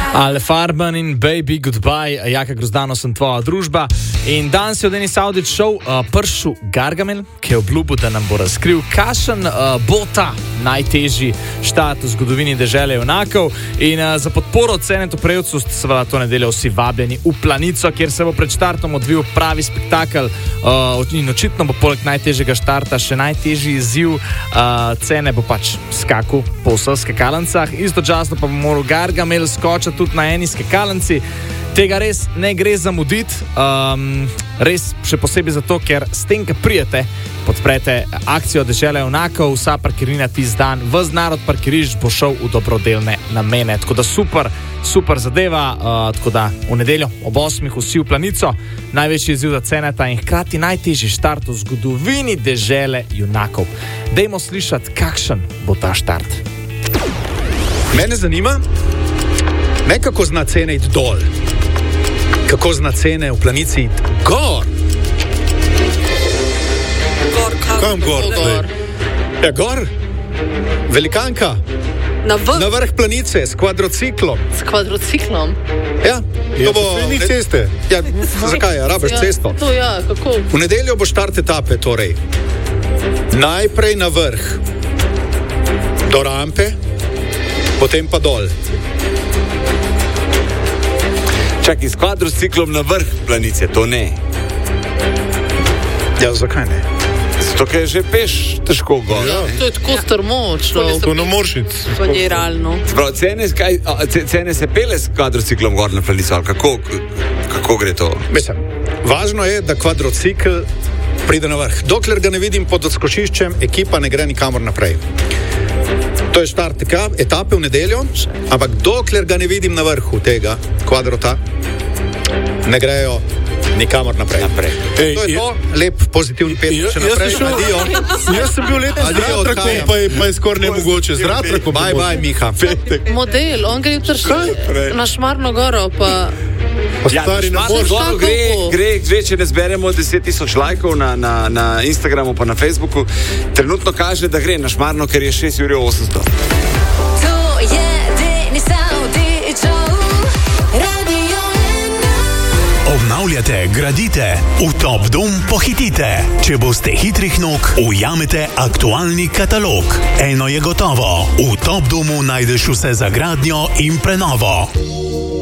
Ale Farben in Baby Goodbye, Jaka Grozdano sem tvoja družba. In danes je v Denis Audić šel pršu Gargamel, ki je obljubil, da nam bo razkril, kakšen bo ta najtežji štart v zgodovini dežele junakov. In za podporo Cenetu Prevcu ste seveda to nedeljo vsi vabljeni v Planico, kjer se bo pred štartom odvil pravi spektakel. In očitno bo poleg najtežjega štarta še najtežji izziv. Cene bo pač skakal po vseh skakalancah, istočasno pa bo moral Gargamel skočiti tudi na eni skakalnici. Tega res ne gre zamuditi, res še posebej zato, ker s tem, ki prijete, podprete akcijo Dežele junakov, vsa parkirnina tisti dan, ves narod parkirišč bo šel v dobrodelne namene. Tako da super zadeva, tako da v nedeljo ob 8 vsi v Planico, največji izziv za Ceneta in hkrati najtežji štart v zgodovini Dežele junakov. Dajmo slišati, kakšen bo ta štart. Mene zanima, ne kako zna Cene iti dol, kako zna Cene v Planici iti gor. Kam gor? Ja, gor. Velikanka. Na vrh Planice s kvadrociklom. S kvadrociklom? Ja. To bo ni ceste. Ja, zakaj? Rabiš cesto. To ja, kako? V nedeljo bo štart etape, torej. Najprej na vrh. Do rampe, potem pa dol. Čakaj, s kvadrociklom na vrh Planice, to ne. Ja, zakaj ne? Zato, ker je že peš težko gor. Ja. To je tako strmočno. To ne moreš iti. To je realno. Sprav, Cene se pele s kvadrociklom gor na Planico, ali kako gre to? Mislim, važno je, da kvadrocikl pride na vrh. Dokler ga ne vidim pod odskočiščem, ekipa ne gre nikamor naprej. To je štart etape v nedeljo, ampak dokler ga ne vidim na vrhu tega kvadrota, ne grejo nikamor naprej. Ej, to je to, lep pozitivni pet še naprej. Jaz sem bil letos z ratrakom, pa je skoraj nemogoče. Z ratrakom. Bye, Miha. Model, on gre na Šmarno goro, pa... Ja, gre, če ne zberemo 10,000 lajkov na Instagramu pa na Facebooku, trenutno kaže, da gre na Šmarno, ker je 6,800 €. To je Denis Audić, Radio 1. Obnavljate, gradite, v Top Dom pohitite. Če boste hitrih nog, ujamete aktualni katalog. Eno je gotovo, v Top Domu najdeš vse za gradnjo in prenovo.